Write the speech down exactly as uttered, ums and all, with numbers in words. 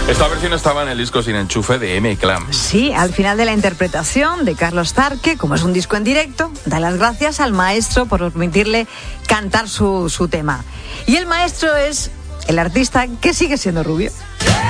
Esta versión estaba en el disco Sin Enchufe de M. Clan. Sí, al final de la interpretación de Carlos Tarque, como es un disco en directo, da las gracias al maestro por permitirle cantar su, su tema. Y el maestro es el artista que sigue siendo rubio.